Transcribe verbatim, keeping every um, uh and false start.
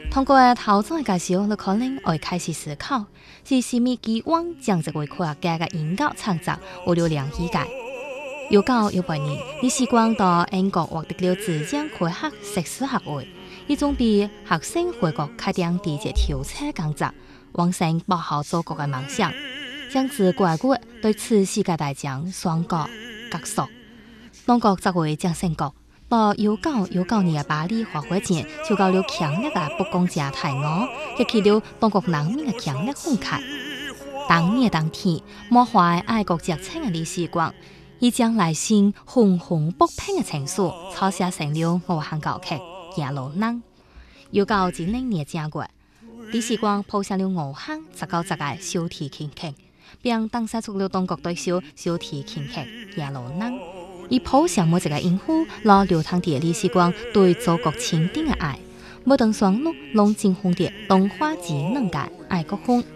通過頭先嘅介紹，你可能會開始思考，是甚麼期望將這位科學家嘅研究創作有了良理解。有教有八年，李時光到英國獲得了自然科學碩士學位，一種比學生回國開展地質調查工作，完成報效祖國嘅夢想，將自國國對此世界大將雙國結束。當國作為將成國。到有九有九年嘅巴黎和會前，就搞了強烈嘅不公正大惡，激起了當國人民嘅強烈憤慨。當年嘅當天，滿懷愛國熱情嘅李時光，已將內心紅紅不平嘅情緒，抄寫成了我行歌劇《野路人》。有九至零年正月，李時光譜寫了我行十九集嘅小提琴劇，並誕生出了當國對手小提琴劇《野路人》。以譜寫每一個音符，攞流淌地李時光對祖國情定嘅愛，每當雙錄攏盡紅的動畫機能嘅愛國風。